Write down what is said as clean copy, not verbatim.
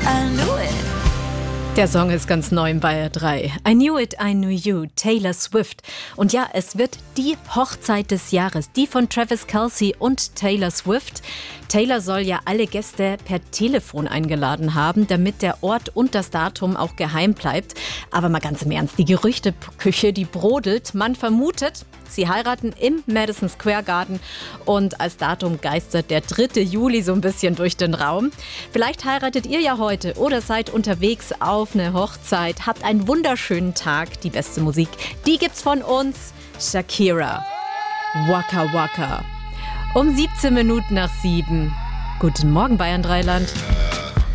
I knew it. Der Song ist ganz neu im Bayer 3. I Knew It, I Knew You, Taylor Swift. Und ja, es wird die Hochzeit des Jahres, die von Travis Kelce und Taylor Swift. Taylor soll ja alle Gäste per Telefon eingeladen haben, damit der Ort und das Datum auch geheim bleibt. Aber mal ganz im Ernst, die Gerüchteküche, die brodelt. Man vermutet, sie heiraten im Madison Square Garden und als Datum geistert der 3. Juli so ein bisschen durch den Raum. Vielleicht heiratet ihr ja heute oder seid unterwegs auf eine Hochzeit. Habt einen wunderschönen Tag. Die beste Musik, die gibt's von uns. Shakira. Waka Waka. Um 17 Minuten nach 7. Guten Morgen, Bayern 3 Land.